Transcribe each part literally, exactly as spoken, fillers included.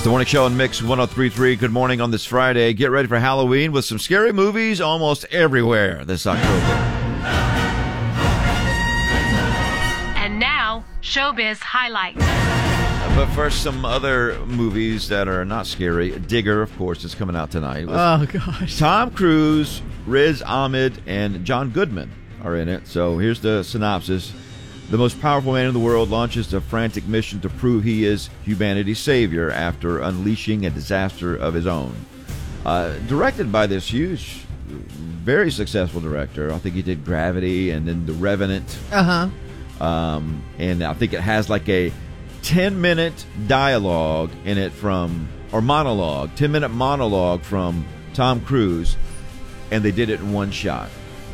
The Morning Show on Mix one oh three point three. Good morning on this Friday. Get ready for Halloween with some scary movies almost everywhere this October. And now, Showbiz Highlights. But first, some other movies that are not scary. Digger, of course, is coming out tonight. Oh, gosh. Tom Cruise, Riz Ahmed, and John Goodman are in it. So here's the synopsis. The most powerful man in the world launches a frantic mission to prove he is humanity's savior after unleashing a disaster of his own. Uh, directed by this huge, very successful director. I think he did Gravity and then The Revenant. Uh-huh. Um, and I think it has like a ten-minute dialogue in it from, or monologue, ten-minute monologue from Tom Cruise, and they did it in one shot.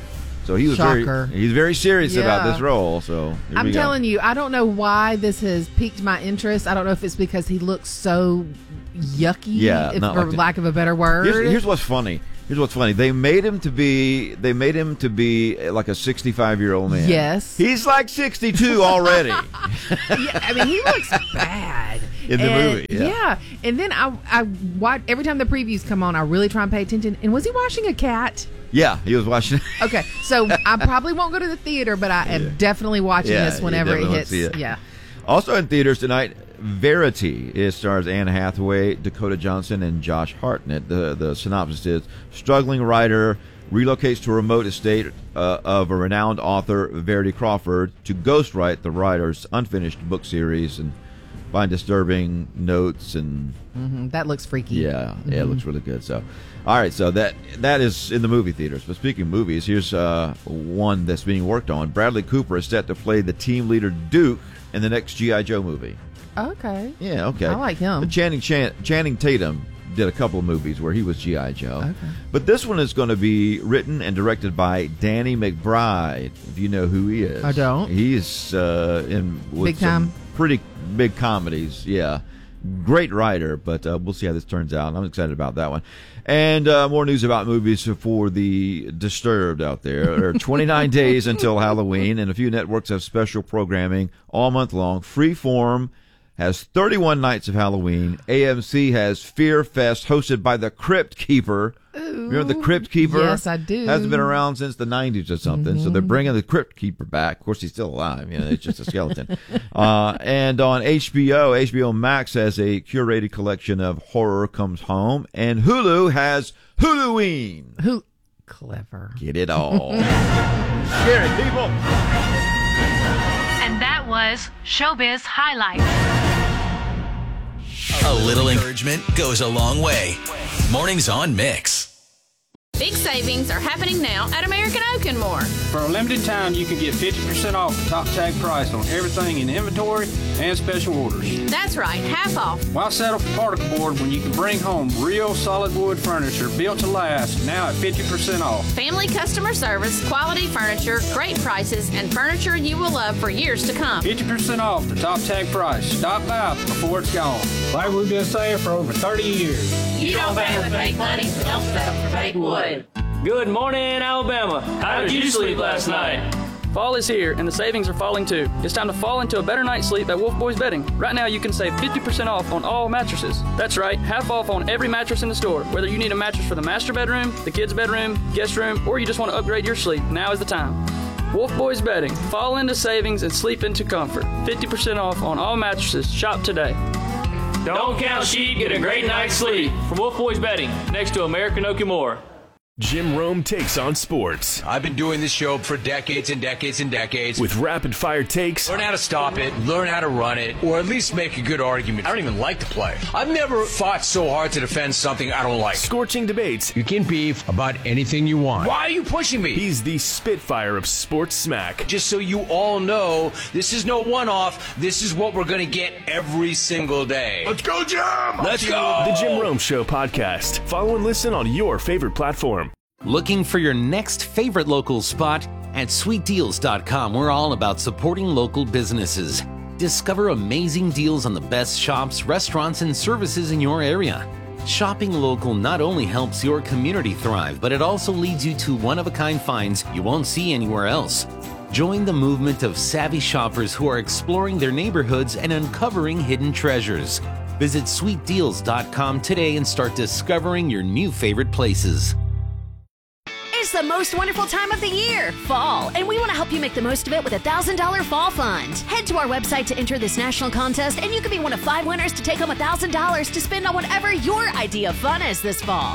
So he was Shocker. very he's very serious Yeah. about this role. So here I'm we go. telling you, I don't know why this has piqued my interest. I don't know if it's because he looks so yucky, Yeah, if, not for like that. lack of a better word. Here's, here's what's funny. Here's what's funny. They made him to be. They made him to be like a sixty-five year old man. Yes. He's like sixty-two already. Yeah, I mean, he looks bad In the And- movie, yeah. And then I, I watch every time the previews come on. I really try and pay attention. And was he washing a cat? Yeah, he was watching. Okay, so I probably won't go to the theater, but I am Yeah. definitely watching Yeah, this you whenever it definitely hits. want to see it. Yeah. Also in theaters tonight, Verity. It stars Anne Hathaway, Dakota Johnson, and Josh Hartnett. The the synopsis is: struggling writer relocates to a remote estate uh, of a renowned author, Verity Crawford, to ghostwrite the writer's unfinished book series and find disturbing notes and hmm That looks freaky. yeah, yeah, it looks really good. So, all right, so that that is in the movie theaters. But speaking of movies, here's uh, one that's being worked on. Bradley Cooper is set to play the team leader Duke in the next G I. Joe movie. Okay. Yeah, okay. I like him. The Channing Chan- Channing Tatum did a couple of movies where he was G I. Joe. Okay. But this one is going to be written and directed by Danny McBride, if you know who he is. I don't. He's uh, in with Big some time? pretty big comedies, yeah. Great writer, but uh, we'll see how this turns out. I'm excited about that one. And uh, more news about movies for the disturbed out there. There are twenty-nine days until Halloween, and a few networks have special programming all month long. Freeform has thirty-one nights of Halloween. A M C has Fear Fest, hosted by the Crypt Keeper. Remember the Crypt Keeper? Yes, I do. Hasn't been around since the nineties or something. So they're bringing the Crypt Keeper back. Of course, he's still alive. You know, it's just a skeleton. uh, and on H B O, H B O Max has a curated collection of Horror Comes Home. And Hulu has Huluween. Who? Clever. Get it all. Scary people. And that was Showbiz Highlights. A little encouragement goes a long way. Mornings on Mix. Big savings are happening now at American Oak and More. For a limited time, you can get fifty percent off the top tag price on everything in inventory and special orders. That's right, half off. Why settle for particle board when you can bring home real solid wood furniture built to last, now at fifty percent off? Family customer service, quality furniture, great prices, and furniture you will love for years to come. fifty percent off the top tag price. Stop by before it's gone. Like we've been saying for over thirty years. You don't pay with fake money, so don't settle for fake wood. Good morning, Alabama. How did you sleep last night? Fall is here, and the savings are falling too. It's time to fall into a better night's sleep at Wolf Boys Bedding. Right now, you can save fifty percent off on all mattresses. That's right, half off on every mattress in the store. Whether you need a mattress for the master bedroom, the kids' bedroom, guest room, or you just want to upgrade your sleep, now is the time. Wolf Boys Bedding. Fall into savings and sleep into comfort. fifty percent off on all mattresses. Shop today. Don't count sheep, get a great night's sleep. From Wolf Boys Bedding, next to American Oak and More. Jim Rome takes on sports I've been doing this show for decades and decades and decades. with rapid-fire takes, Learn how to stop it, learn how to run it, or at least make a good argument. I don't even like to play. I've never fought so hard to defend something I don't like. scorching debates. You can beef about anything you want. Why are you pushing me? He's the Spitfire of sports smack. Just so you all know, this is no one-off. This is what we're going to get every single day. Let's go, Jim! Let's go! The Jim Rome Show podcast. Follow and listen on your favorite platform. Looking for your next favorite local spot? At sweet deals dot com, we're all about supporting local businesses. Discover amazing deals on the best shops, restaurants, and services in your area. Shopping local not only helps your community thrive, but it also leads you to one-of-a-kind finds you won't see anywhere else. Join the movement of savvy shoppers who are exploring their neighborhoods and uncovering hidden treasures. Visit sweet deals dot com today and start discovering your new favorite places. It's the most wonderful time of the year, fall, and we want to help you make the most of it with a one thousand dollars Fall Fund. Head to our website to enter this national contest, and you can be one of five winners to take home one thousand dollars to spend on whatever your idea of fun is this fall.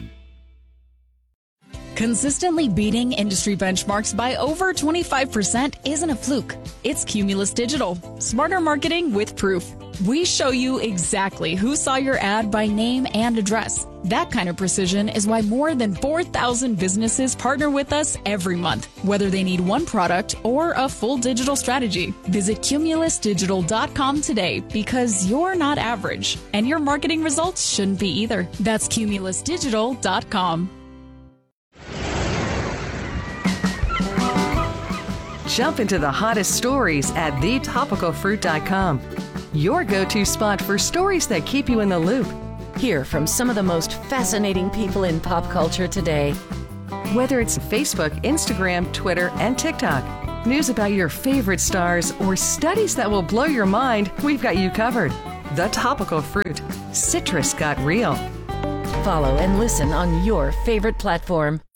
Consistently beating industry benchmarks by over twenty-five percent isn't a fluke. It's Cumulus Digital. Smarter marketing with proof. We show you exactly who saw your ad by name and address. That kind of precision is why more than four thousand businesses partner with us every month, whether they need one product or a full digital strategy. Visit cumulus digital dot com today because you're not average, and your marketing results shouldn't be either. That's cumulus digital dot com. Jump into the hottest stories at the topical fruit dot com. Your go-to spot for stories that keep you in the loop. Hear from some of the most fascinating people in pop culture today. Whether it's Facebook, Instagram, Twitter, and TikTok, news about your favorite stars, or studies that will blow your mind, we've got you covered. The Topical Fruit. Citrus got real. Follow and listen on your favorite platform.